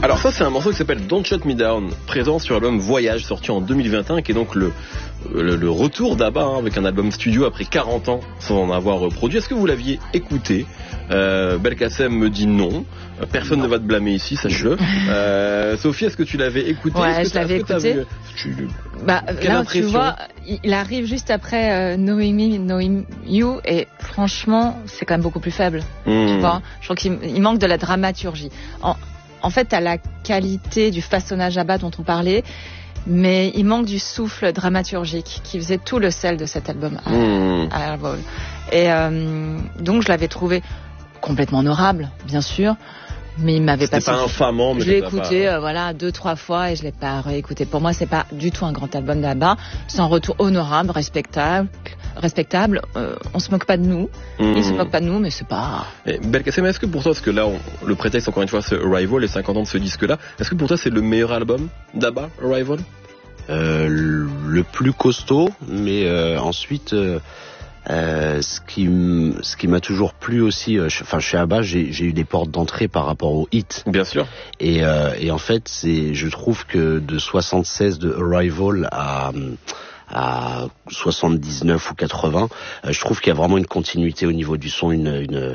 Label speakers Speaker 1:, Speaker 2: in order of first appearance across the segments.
Speaker 1: Alors ça, c'est un morceau qui s'appelle Don't Shut Me Down, présent sur l'album Voyage, sorti en 2021, qui est donc le retour d'Abba, avec un album studio après 40 ans sans en avoir produit. Est-ce que vous l'aviez écouté? Belkacem me dit non. Personne ne va te blâmer ici, sache-le. Sophie, est-ce que tu l'avais écouté?
Speaker 2: Ouais, je l'avais écouté. Là, tu vois, il arrive juste après Knowing Me, Knowing You, et franchement, c'est quand même beaucoup plus faible. Tu vois, je crois qu'il manque de la dramaturgie. En fait, t'as la qualité du façonnage Abba dont on parlait, mais il manque du souffle dramaturgique qui faisait tout le sel de cet album à Airwall. Et donc, je l'avais trouvé complètement honorable, bien sûr. Mais il m'avait
Speaker 1: pas infamant, mais
Speaker 2: je l'ai écouté 2-3 fois et je l'ai pas réécouté. Pour moi, c'est pas du tout un grand album d'Abba. C'est un retour honorable, respectable. On se moque pas de nous. Il se moque pas de nous, mais c'est pas.
Speaker 1: Belkacem, est-ce que pour toi, parce que là, le prétexte encore une fois, c'est Arrival, les 50 ans de ce disque-là. Est-ce que pour toi, c'est le meilleur album d'Abba, Arrival?
Speaker 3: Le plus costaud, mais ensuite. Ce qui m'a toujours plu aussi, chez Abba, j'ai eu des portes d'entrée par rapport aux hits.
Speaker 1: Bien sûr.
Speaker 3: Et en fait, je trouve que de 76 de Arrival à 79 ou 80, je trouve qu'il y a vraiment une continuité au niveau du son, une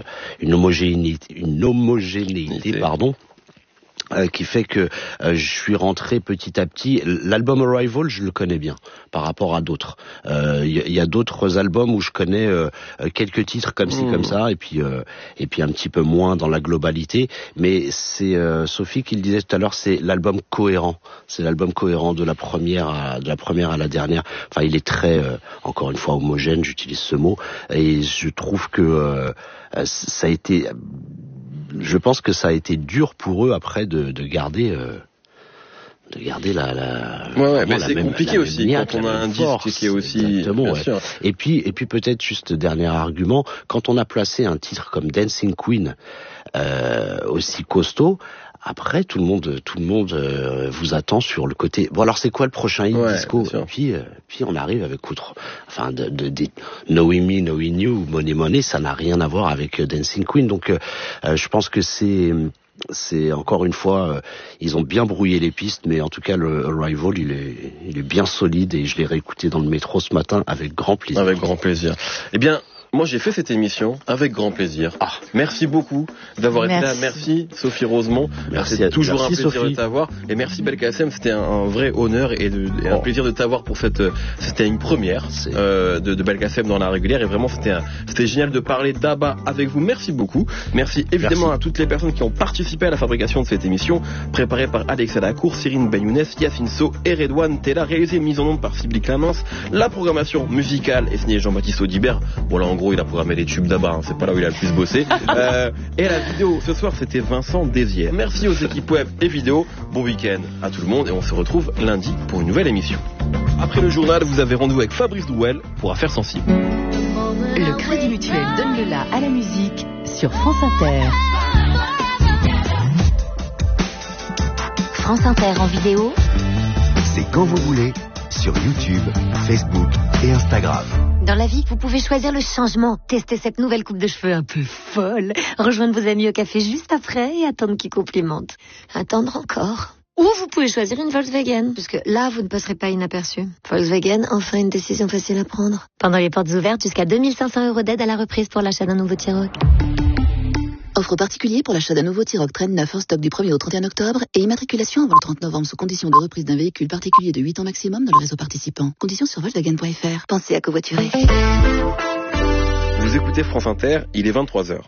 Speaker 3: homogénéité, pardon. Qui fait que je suis rentré petit à petit. L'album Arrival, je le connais bien par rapport à d'autres. Il y a d'autres albums où je connais quelques titres comme ci comme ça, et puis un petit peu moins dans la globalité. Mais c'est Sophie qui le disait tout à l'heure, c'est l'album cohérent. C'est l'album cohérent de la première à la dernière. Enfin, il est très encore une fois homogène. J'utilise ce mot, et je trouve que ça a été. Je pense que ça a été dur pour eux après de garder la.
Speaker 1: Mais c'est compliqué aussi quand on a un disque qui est aussi.
Speaker 3: Exactement. Ouais. Et puis peut-être juste dernier argument, quand on a placé un titre comme Dancing Queen aussi costaud. Après, tout le monde vous attend sur le côté. Bon, alors c'est quoi le prochain hit disco? Puis on arrive avec Knowing Me, Knowing You, Money Money, ça n'a rien à voir avec Dancing Queen. Donc, je pense que c'est encore une fois, ils ont bien brouillé les pistes, mais en tout cas le Arrival, il est bien solide, et je l'ai réécouté dans le métro ce matin avec grand plaisir.
Speaker 1: Avec grand plaisir. Eh bien. Moi, j'ai fait cette émission avec grand plaisir. Merci beaucoup d'avoir été là. Merci Sophie Rosemont. C'est toujours un plaisir de t'avoir. Et merci Belkacem. C'était un vrai honneur et un plaisir de t'avoir pour c'était une première de Belkacem dans la régulière. Et vraiment, c'était génial de parler d'Abba avec vous. Merci beaucoup. Merci évidemment à toutes les personnes qui ont participé à la fabrication de cette émission, préparée par Alexa Lacour, Cyrine Benyounès, Yacine So et Redouane Tella, réalisée et mise en onde par Sybille Clamence. La programmation musicale est signée Jean-Baptiste Audibert. Bon, là, en gros, il a programmé les tubes d'Abba, c'est pas là où il a le plus bossé. Et la vidéo ce soir, c'était Vincent Désier. Merci aux équipes web et vidéo. Bon week-end à tout le monde, et on se retrouve lundi pour une nouvelle émission. Après le journal, vous avez rendez-vous avec Fabrice Douel pour Affaires sensibles.
Speaker 4: Le Crédit Mutuel donne le la à la musique sur France Inter. France Inter en vidéo,
Speaker 5: c'est quand vous voulez, sur YouTube, Facebook et Instagram.
Speaker 6: Dans la vie, vous pouvez choisir le changement, tester cette nouvelle coupe de cheveux un peu folle, rejoindre vos amis au café juste après et attendre qu'ils complimentent. Attendre encore. Ou vous pouvez choisir une Volkswagen, parce que là, vous ne passerez pas inaperçu. Volkswagen, enfin une décision facile à prendre. Pendant les portes ouvertes, jusqu'à 2 500 € d'aide à la reprise pour l'achat d'un nouveau T-Roc.
Speaker 7: Offre particulier pour l'achat d'un nouveau T-Roc Train 9 en stock du 1er au 31 octobre et immatriculation avant le 30 novembre sous condition de reprise d'un véhicule particulier de 8 ans maximum dans le réseau participant. Conditions sur Volkswagen.fr. Pensez à covoiturer.
Speaker 1: Vous écoutez France Inter, il est 23h.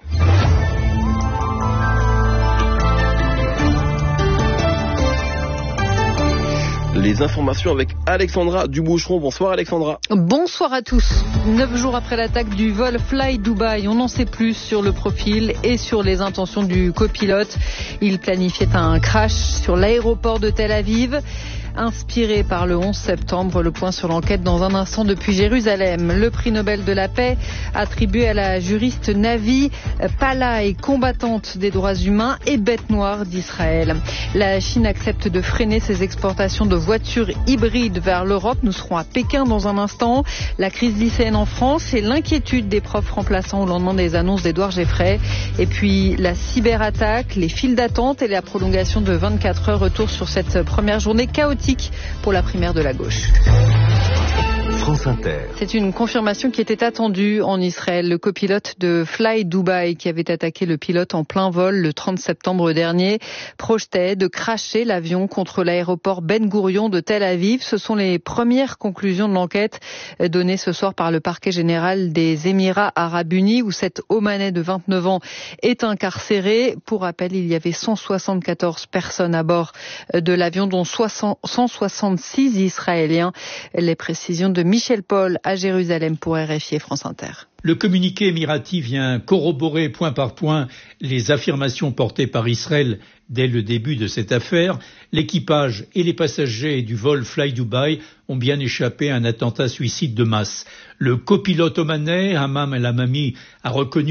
Speaker 1: Les informations avec Alexandra Duboucheron. Bonsoir Alexandra.
Speaker 8: Bonsoir à tous. 9 jours après l'attaque du vol Fly Dubai, on en sait plus sur le profil et sur les intentions du copilote. Il planifiait un crash sur l'aéroport de Tel Aviv. Inspiré par le 11 septembre, le point sur l'enquête dans un instant depuis Jérusalem. Le prix Nobel de la paix attribué à la juriste Navi Pillay, combattante des droits humains et bête noire d'Israël. La Chine accepte de freiner ses exportations de voitures hybrides vers l'Europe. Nous serons à Pékin dans un instant. La crise lycéenne en France et l'inquiétude des profs remplaçants au lendemain des annonces d'Édouard Geffray. Et puis la cyberattaque, les files d'attente d'attente et la prolongation de 24 heures. Retour sur cette première journée chaotique pour la primaire de la gauche.
Speaker 5: France Inter.
Speaker 8: C'est une confirmation qui était attendue en Israël. Le copilote de Fly Dubai, qui avait attaqué le pilote en plein vol le 30 septembre dernier, projetait de crasher l'avion contre l'aéroport Ben Gourion de Tel Aviv. Ce sont les premières conclusions de l'enquête données ce soir par le parquet général des Émirats Arabes Unis, où cet Omanais de 29 ans est incarcéré. Pour rappel, il y avait 174 personnes à bord de l'avion, dont 166 Israéliens. Les précisions de Michel Paul à Jérusalem pour RFI et France Inter.
Speaker 9: Le communiqué émirati vient corroborer point par point les affirmations portées par Israël dès le début de cette affaire. L'équipage et les passagers du vol Fly Dubai ont bien échappé à un attentat suicide de masse. Le copilote omanais, Hammam El Hamami, a reconnu